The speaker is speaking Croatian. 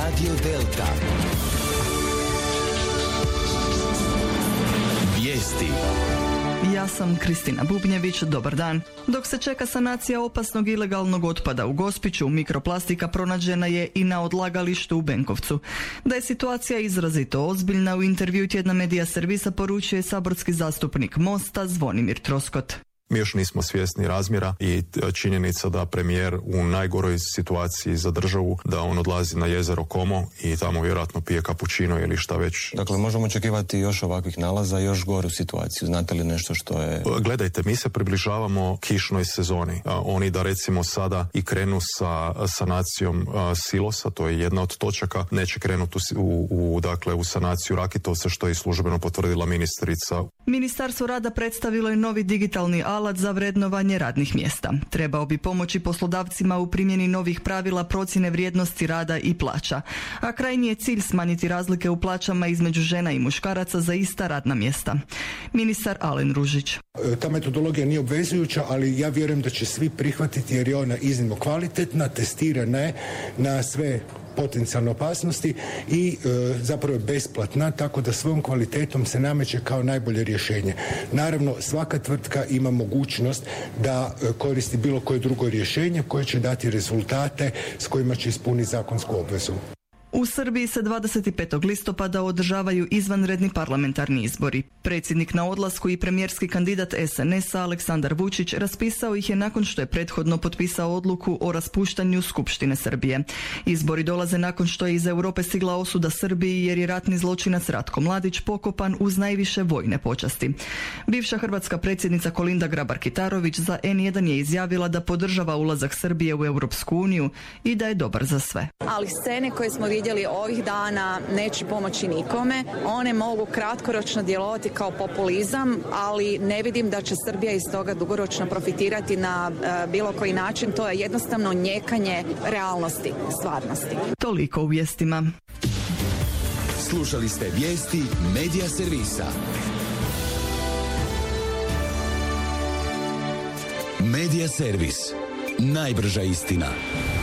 Radio Delta. Vijesti. Ja sam Kristina Bubnjević, dobar dan. Dok se čeka sanacija opasnog ilegalnog otpada u Gospiću, mikroplastika pronađena je i na odlagalištu u Benkovcu. Da je situacija izrazito ozbiljna, u intervju tjedna Medija servisa poručuje saborski zastupnik Mosta Zvonimir Troskot. Mi još nismo svjesni razmjera i činjenica da premijer u najgoroj situaciji za državu, da on odlazi na jezero Como i tamo vjerojatno pije kapućino ili šta već. Dakle, možemo očekivati još ovakvih nalaza, još goru situaciju. Znate li nešto što je... Gledajte, mi se približavamo kišnoj sezoni. Oni da recimo sada i krenu sa sanacijom silosa, to je jedna od točaka, neće krenuti u sanaciju Rakitovca, što je i službeno potvrdila ministrica. Ministarstvo rada predstavilo je novi digitalni alat za vrednovanje radnih mjesta. Trebao bi pomoći poslodavcima u primjeni novih pravila procjene vrijednosti rada i plaća, a krajnji je cilj smanjiti razlike u plaćama između žena i muškaraca za ista radna mjesta. Ministar Alen Ružić. Ta metodologija nije obvezujuća, ali ja vjerujem da će svi prihvatiti jer je ona iznimno kvalitetna, testirana je na sve potencijalne opasnosti i zapravo je besplatna, tako da svojom kvalitetom se nameće kao najbolje rješenje. Naravno, svaka tvrtka ima mogućnost da koristi bilo koje drugo rješenje koje će dati rezultate s kojima će ispuniti zakonsku obvezu. U Srbiji se 25. listopada održavaju izvanredni parlamentarni izbori. Predsjednik na odlasku i premijerski kandidat SNS-a Aleksandar Vučić raspisao ih je nakon što je prethodno potpisao odluku o raspuštanju Skupštine Srbije. Izbori dolaze nakon što je iz Europe stigla osuda Srbiji jer je ratni zločinac Ratko Mladić pokopan uz najviše vojne počasti. Bivša hrvatska predsjednica Kolinda Grabar-Kitarović za N1 je izjavila da podržava ulazak Srbije u Europsku uniju i da je dobar za sve. Ali scene koje smo vidjeli ovih dana neće pomoći nikome. One mogu kratkoročno djelovati kao populizam, ali ne vidim da će Srbija iz toga dugoročno profitirati na bilo koji način. To je jednostavno njekanje realnosti, stvarnosti. Toliko u vijestima. Slušali ste vijesti Medija servisa. Medija servis. Najbrža istina.